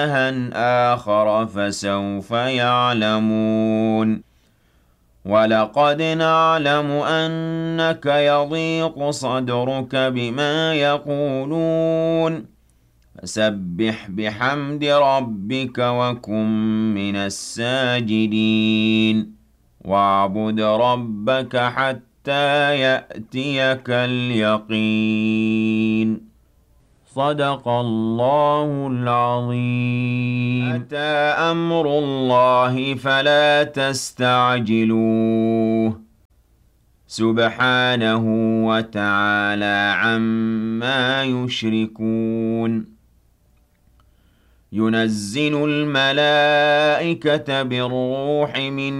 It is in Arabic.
آخر فسوف يعلمون ولقد نعلم أنك يضيق صدرك بما يقولون فسبح بحمد ربك وكن من الساجدين واعبد ربك حتى يأتيك اليقين صدق الله العظيم أتى أمر الله فلا تستعجلوه سبحانه وتعالى عما يشركون ينزل الملائكة بالروح من